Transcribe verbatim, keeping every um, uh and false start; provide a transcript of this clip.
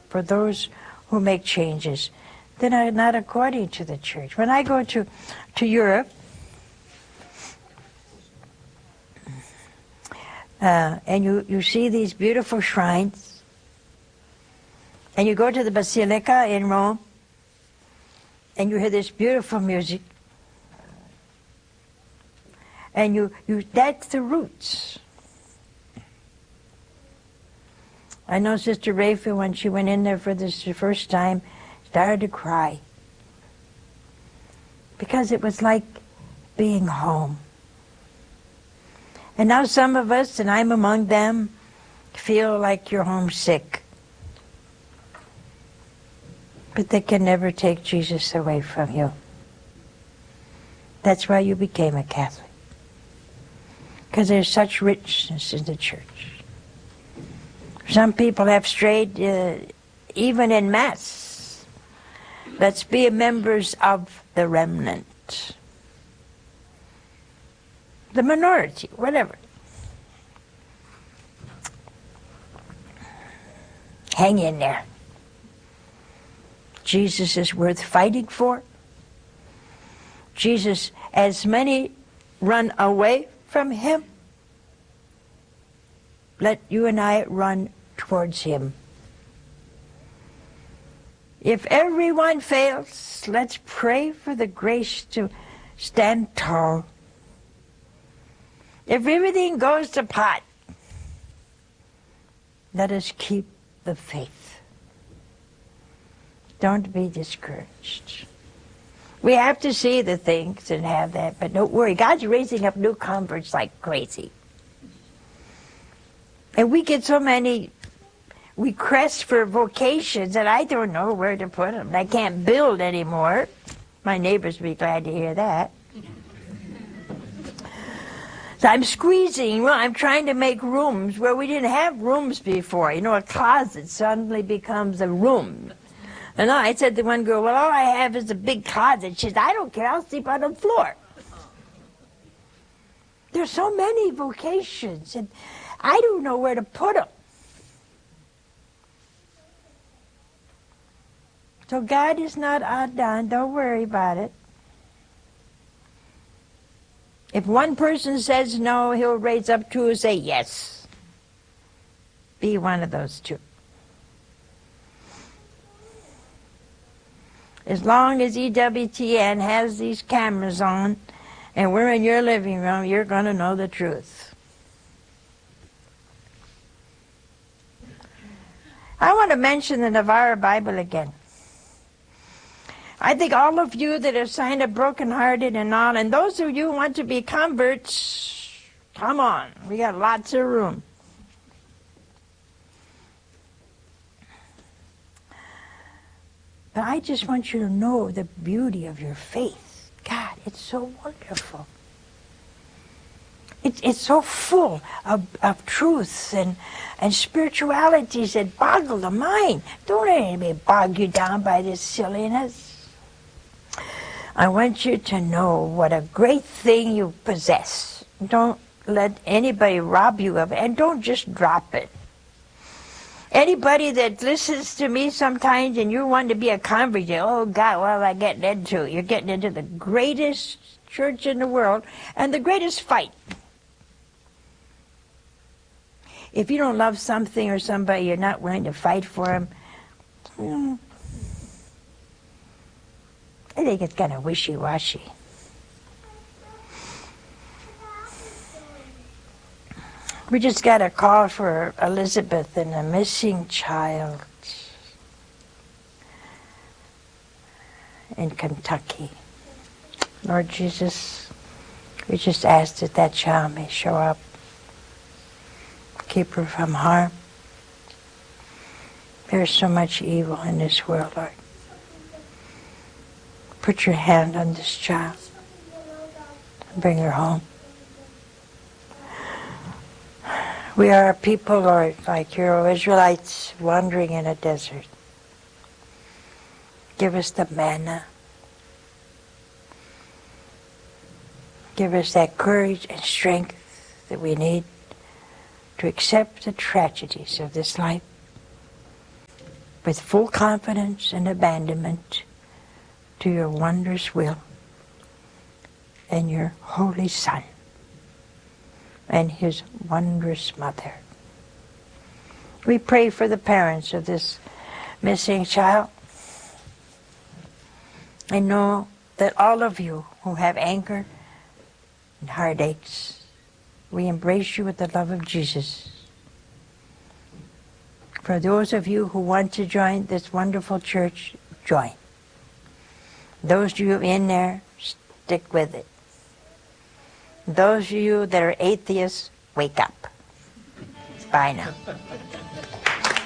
for those who make changes that are not according to the church. When I go to, to Europe, uh, and you, you see these beautiful shrines, and you go to the Basilica in Rome, and you hear this beautiful music, and you, you that's the roots. I know Sister Rafa, when she went in there for this the first time, started to cry. Because it was like being home. And now some of us, and I'm among them, feel like you're homesick. But they can never take Jesus away from you. That's why you became a Catholic. Because there's such richness in the church. Some people have strayed uh, even in Mass. Let's be members of the remnant. The minority, whatever. Hang in there. Jesus is worth fighting for. Jesus, as many run away from him, let you and I run towards him. If everyone fails, let's pray for the grace to stand tall. If everything goes to pot, let us keep the faith. Don't be discouraged. We have to see the things and have that, but don't worry. God's raising up new converts like crazy. And we get so many requests for vocations that I don't know where to put them. I can't build anymore. My neighbors will be glad to hear that. So I'm squeezing, well, I'm trying to make rooms where we didn't have rooms before. You know, a closet suddenly becomes a room. And I said to one girl, well, all I have is a big closet. She said, I don't care, I'll sleep on the floor. There's so many vocations, and I don't know where to put them. So God is not outdone. Don't worry about it. If one person says no, he'll raise up two who say yes. Be one of those two. As long as E W T N has these cameras on and we're in your living room, you're going to know the truth. I want to mention the Navarre Bible again. I think all of you that are signed up brokenhearted and all, and those of you who want to be converts, come on. We got lots of room. But I just want you to know the beauty of your faith. God, it's so wonderful. It, it's so full of, of truth and, and spiritualities that boggle the mind. Don't let anybody bog you down by this silliness. I want you to know what a great thing you possess. Don't let anybody rob you of it, and don't just drop it. Anybody that listens to me sometimes and you want to be a convert, you say, oh God, what am I getting into? You're getting into the greatest church in the world and the greatest fight. If you don't love something or somebody, you're not willing to fight for them, mm, I think it's kind of wishy-washy. We just got a call for Elizabeth and a missing child in Kentucky. Lord Jesus, we just ask that that child may show up. Keep her from harm. There's so much evil in this world, Lord. Put your hand on this child and bring her home. We are a people, Lord, like your Israelites wandering in a desert. Give us the manna. Give us that courage and strength that we need to accept the tragedies of this life. with full confidence and abandonment to your wondrous will and your Holy Son and His wondrous Mother. We pray for the parents of this missing child. I know that all of you who have anger and heartaches, we embrace you with the love of Jesus. For those of you who want to join this wonderful church, join. Those of you in there, stick with it. Those of you that are atheists, wake up. Bye now.